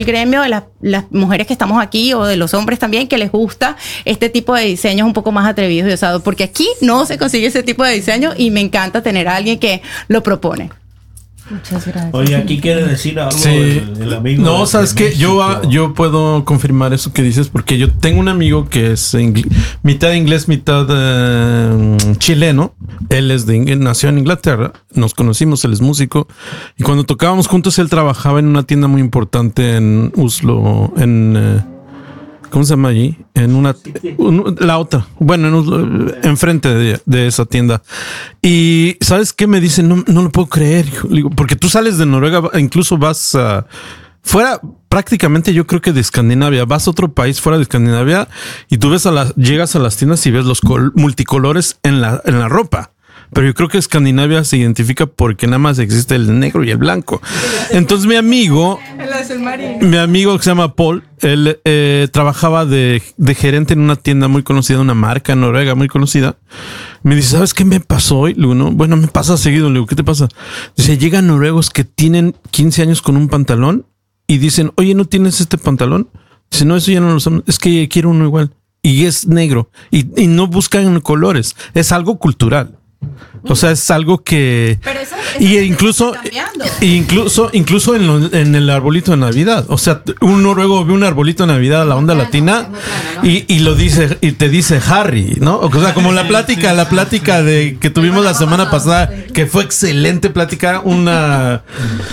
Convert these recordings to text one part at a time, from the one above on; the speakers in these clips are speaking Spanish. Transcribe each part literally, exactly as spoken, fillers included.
gremio de la, las mujeres que estamos aquí o de los hombres también que les gusta este tipo de diseños un poco más atrevidos y osados, porque aquí no se consigue ese tipo de diseño y me encanta tener a alguien que lo propone. Muchas gracias. Oye, aquí quiere decir algo sí. el, el amigo. No, sabes que yo, yo puedo confirmar eso que dices porque yo tengo un amigo que es ingl- mitad inglés, mitad uh, chileno. Él es de nació en Inglaterra. Nos conocimos, él es músico y cuando tocábamos juntos él trabajaba en una tienda muy importante en Oslo, en uh, ¿cómo se llama allí? En una, un, la otra, bueno, en, enfrente de, de esa tienda. Y ¿sabes qué me dice? No, no lo puedo creer, hijo. Le digo, porque tú sales de Noruega, incluso vas uh, fuera, prácticamente yo creo que de Escandinavia, vas a otro país fuera de Escandinavia y tú ves a las, llegas a las tiendas y ves los col- multicolores en la, en la ropa. Pero yo creo que Escandinavia se identifica porque nada más existe el negro y el blanco. Entonces mi amigo, mi amigo que se llama Paul, él eh, trabajaba de, de gerente en una tienda muy conocida, una marca en Noruega muy conocida. Me dice, ¿sabes qué me pasó hoy? Le digo, no, bueno, me pasa seguido. Le digo, ¿qué te pasa? Dice, llegan noruegos que tienen quince años con un pantalón y dicen, oye, ¿no tienes este pantalón? Dice, no, eso ya no lo usamos. Es que quiero uno igual. Y es negro. Y, y no buscan colores. Es algo cultural. O sea, es algo que Pero eso, eso y incluso incluso incluso en, lo, en el arbolito de Navidad. O sea, un noruego ve un arbolito de Navidad a la onda latina y, y lo dice y te dice Harry, ¿no? O sea, como la plática, la plática de que tuvimos la semana pasada, que fue excelente plática, una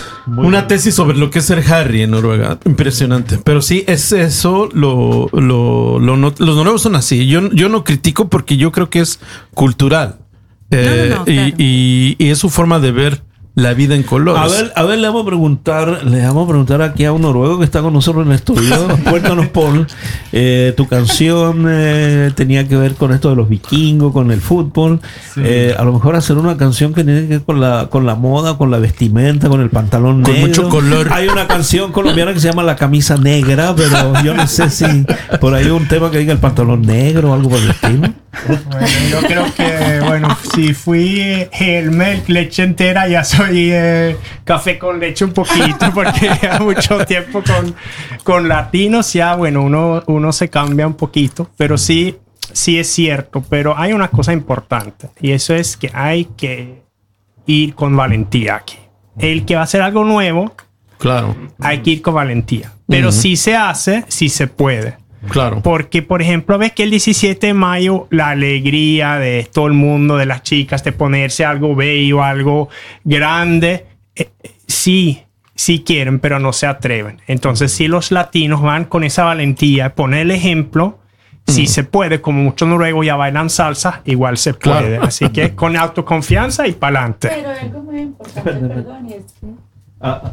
una tesis sobre lo que es ser Harry en Noruega, impresionante. Pero sí, es eso, lo, lo, lo no, los noruegos son así. Yo, yo no critico porque yo creo que es cultural. Eh, no, no, no, claro. y, y, y es su forma de ver la vida en colores. A ver, a ver, le vamos a preguntar, le vamos a preguntar aquí a un noruego que está con nosotros en el estudio. Cuéntanos, Paul, eh, tu canción eh, tenía que ver con esto de los vikingos, con el fútbol. Sí. Eh, a lo mejor hacer una canción que tiene que ver con la, con la moda, con la vestimenta, con el pantalón con negro. Mucho color. Hay una canción colombiana que se llama La Camisa Negra, pero yo no sé si por ahí hay un tema que diga el pantalón negro o algo por el estilo. Bueno, yo creo que, bueno, si fui el milk leche entera, ya soy eh, café con leche un poquito, porque ya mucho tiempo con, con latinos, ya, bueno, uno, uno se cambia un poquito, pero sí, sí es cierto, pero hay una cosa importante, y eso es que hay que ir con valentía aquí. El que va a hacer algo nuevo, claro, hay que ir con valentía, pero uh-huh. si se hace, si se puede. Claro. Porque, por ejemplo, ves que el diecisiete de mayo la alegría de todo el mundo, de las chicas, de ponerse algo bello, algo grande, eh, sí, sí quieren, pero no se atreven. Entonces, si los latinos van con esa valentía, poner el ejemplo, mm. si se puede, como muchos noruegos ya bailan salsa, igual se puede. Claro. Así que con autoconfianza y para adelante. Pero algo muy importante, perdón, y es que... Ah.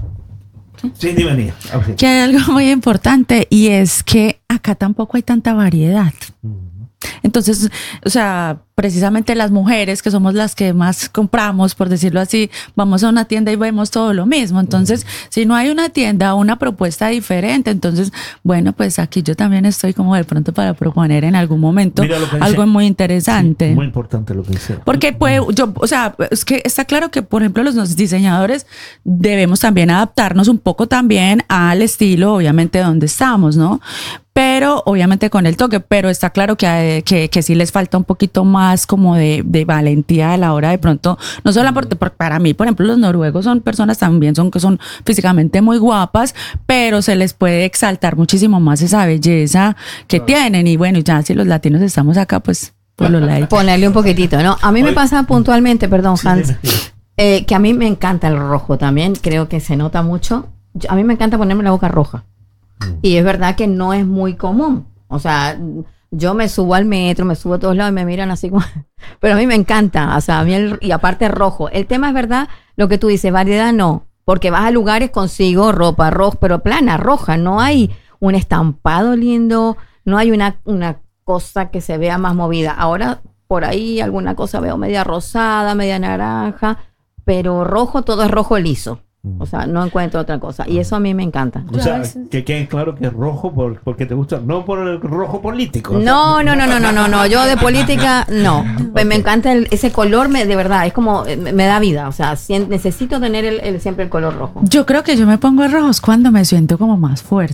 Sí, dime, okay. Que hay algo muy importante y es que acá tampoco hay tanta variedad. Entonces, o sea, precisamente las mujeres, que somos las que más compramos, por decirlo así, vamos a una tienda y vemos todo lo mismo. Entonces, si no hay una tienda o una propuesta diferente, entonces, bueno, pues aquí yo también estoy como de pronto para proponer en algún momento algo dice, muy interesante. Sí, muy importante lo que dice. Porque pues, yo, o sea, es que está claro que, por ejemplo, los diseñadores debemos también adaptarnos un poco también al estilo, obviamente, donde estamos, ¿no? Pero obviamente con el toque, pero está claro que, que, que sí les falta un poquito más como de, de valentía a la hora de pronto, no solo porque para mí, por ejemplo, los noruegos son personas también son que son físicamente muy guapas, pero se les puede exaltar muchísimo más esa belleza que claro. tienen. Y bueno, ya si los latinos estamos acá, pues por los likes. Ponerle un poquitito, ¿no? A mí me pasa puntualmente, perdón, Hans, eh, que a mí me encanta el rojo también, creo que se nota mucho. A mí me encanta ponerme la boca roja. Y es verdad que no es muy común. O sea, yo me subo al metro, me subo a todos lados y me miran así como... Pero a mí me encanta. O sea, a mí el... Y aparte rojo. El tema es verdad, lo que tú dices, variedad no. Porque vas a lugares, consigo ropa roja, pero plana, roja. No hay un estampado lindo, no hay una, una cosa que se vea más movida. Ahora, por ahí alguna cosa veo media rosada, media naranja, pero rojo, todo es rojo liso. O sea, no encuentro otra cosa. Y eso a mí me encanta. O sea, que quede claro que es rojo por, porque te gusta, no por el rojo político. No, no, no, no, no, no, no. Yo de política, no. Pues me encanta el- ese color, me, de verdad, es como, eh, me da vida. O sea, sien- necesito tener el, el- siempre el color rojo. Yo creo que yo me pongo rojos cuando me siento como más fuerte.